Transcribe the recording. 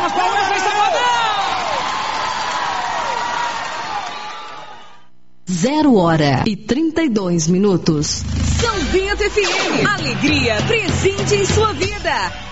0h32. São Bento FM. Alegria presente em sua vida.